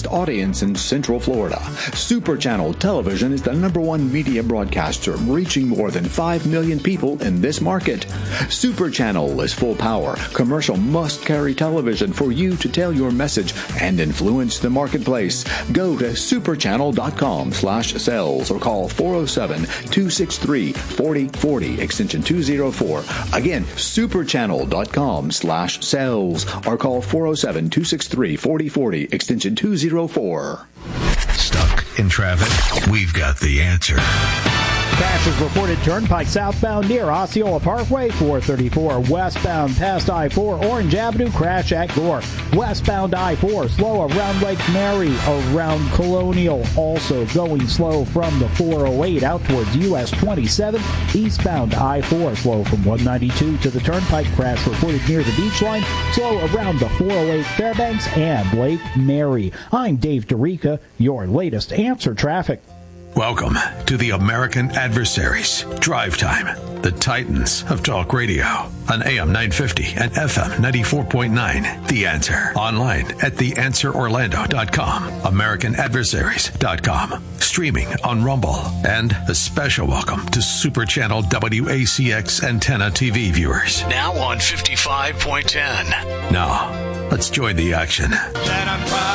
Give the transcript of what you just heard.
largest audience in Central Florida. Super Channel Television is the #1 media broadcaster, reaching more than 5 million people in this market. Super Channel is full power, commercial must-carry television for you to tell your message and influence the marketplace. Go to superchannel.com/sales or call 407-263-4040, extension 204. Again, superchannel.com/sales or call 407-263-4040, extension 204. Stuck in traffic? We've got the answer. Crash is reported Turnpike southbound near Osceola Parkway, 434 westbound past I-4, Orange Avenue, crash at Gore. Westbound I-4, slow around Lake Mary, around Colonial. Also going slow from the 408 out towards US 27. Eastbound I-4, slow from 192 to the Turnpike. Crash reported near the beach line, slow around the 408 Fairbanks and Lake Mary. I'm Dave DeRica, your latest Answer Traffic. Welcome to the American Adversaries Drive Time, the Titans of Talk Radio on AM 950 and FM 94.9. The Answer. Online at theanswerorlando.com, americanadversaries.com, streaming on Rumble, and a special welcome to Super Channel WACX antenna TV viewers. Now on 55.10. Now, let's join the action.